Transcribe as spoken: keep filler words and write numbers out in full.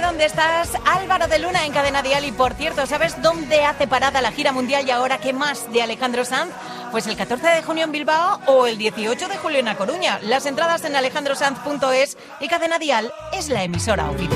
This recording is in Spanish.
dónde estás? Álvaro de Luna en Cadena Dial. Y por cierto, ¿sabes dónde hace parada la gira mundial y ahora qué más de Alejandro Sanz? Pues el catorce de junio en Bilbao o el dieciocho de julio en A Coruña. Las entradas en alejandrosanz punto es y Cadena Dial es la emisora oficial.